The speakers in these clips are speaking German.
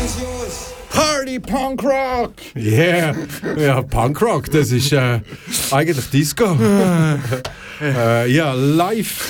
Party Punk Rock! Yeah, ja, Punk Rock, das ist eigentlich Disco. Ja, live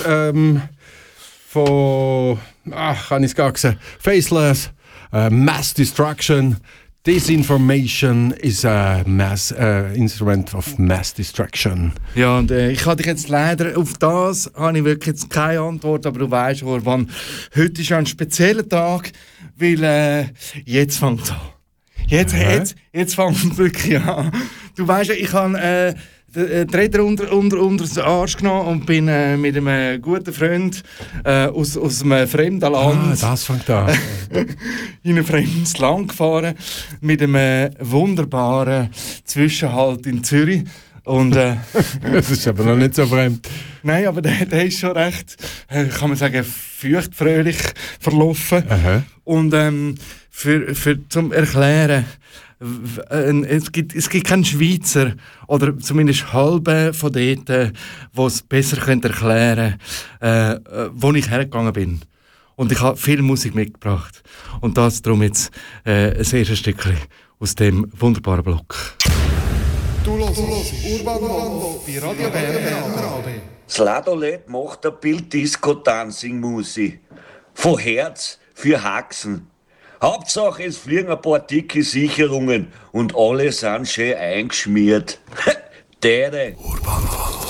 von, kann ich es gar sagen, Faceless, Mass Destruction. Disinformation is a instrument of mass destruction. Ja, und ich habe dich jetzt leider auf das habe ich wirklich jetzt keine Antwort, aber du weißt, wann heute ist ja ein spezieller Tag, weil jetzt fängt es an. Jetzt fängt es wirklich an. Du weißt ja, ich habe den Räder unter den Arsch genommen und bin mit einem guten Freund aus einem fremden Land das fängt an. in ein fremdes Land gefahren, mit einem wunderbaren Zwischenhalt in Zürich. Und, das ist aber noch nicht so fremd. Nein, aber der ist schon recht, kann man sagen, feuchtfröhlich verlaufen. Aha. Und zum Erklären, es gibt keinen Schweizer, oder zumindest halbe von dort, die es besser erklären können, wo ich hergegangen bin. Und ich habe viel Musik mitgebracht. Und das darum jetzt ein erstes Stückchen aus dem wunderbaren Block. Du hörst Urban Band bei Radio Bern. Das Ladolet macht ein Bild-Disco-Dancing-Musik. Von Herz für Haxen. Hauptsache es fliegen ein paar dicke Sicherungen und alle sind schön eingeschmiert. Dere. Urban Band.